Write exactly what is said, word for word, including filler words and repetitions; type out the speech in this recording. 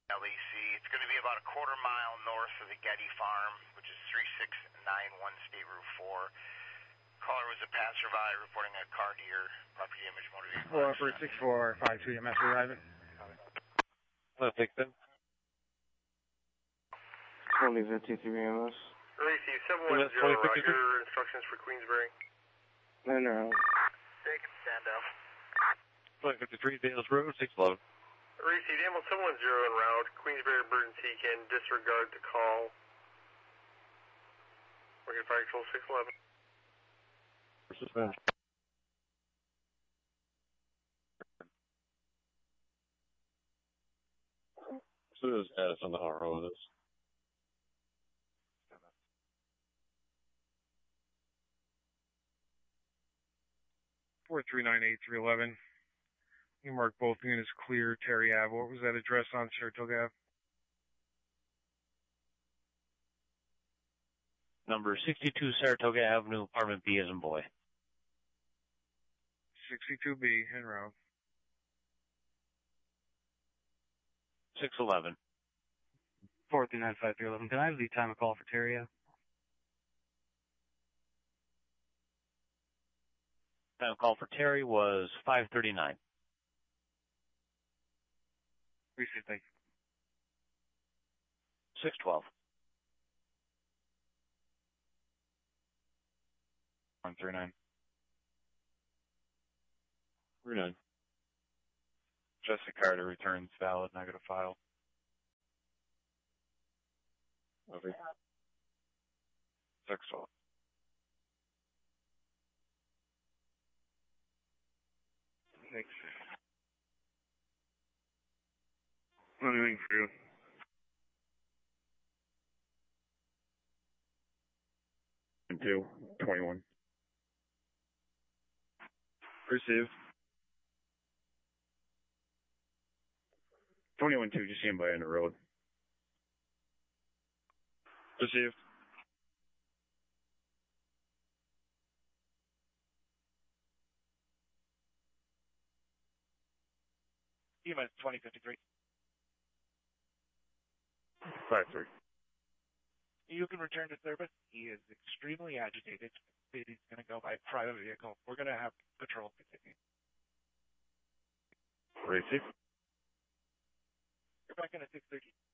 L E C. It's going to be about a quarter mile north of the Getty Farm, which is three six nine one State Route four. Caller was a passerby reporting a car to your property image motor vehicle. four four six four five two E M S arriving. I'll take them. twenty fifty-three E M S. Receive seven one zero, Roger. Instructions for Queensbury. No, no. Taken, stand down. twenty fifty-three Dales Road, six eleven. Receive Ambulance seven one zero en route. Queensbury emergency can disregard the call. Working fire control six eleven. Suspend. So there's status on the R O of this. four three nine eight three eleven. You mark both units clear, Terry Ave. What was that address on Saratoga Ave? Number sixty-two Saratoga Avenue, apartment B as in boy. sixty-two B, en route. six eleven. four three nine five three eleven. Can I have the time of call for Terry Ave? Time of call for Terry was five thirty-nine. Appreciate it, thank you. six twelve. one three nine. three nine. Jesse Carter returns valid negative file. Okay. six twelve. Thanks. Anything for you. Two, twenty-one. Receive. twenty-one two, just seeing by on the road. Received. E M S twenty fifty-three. five three. You can return to service. He is extremely agitated. He's going to go by private vehicle. We're going to have patrol continue. Receive. You're back in at six thirty.